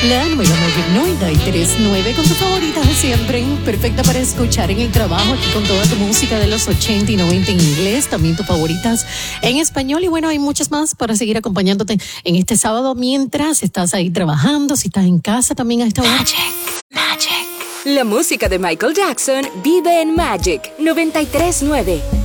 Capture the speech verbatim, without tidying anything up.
La nueva Magic noventa y tres punto nueve con tu favorita de siempre, perfecta para escuchar en el trabajo, aquí con toda tu música de los ochenta y noventa en inglés, también tus favoritas en español y bueno, hay muchas más para seguir acompañándote en este sábado mientras estás ahí trabajando, si estás en casa también a esta hora. Magic, Magic. La música de Michael Jackson vive en Magic noventa y tres punto nueve.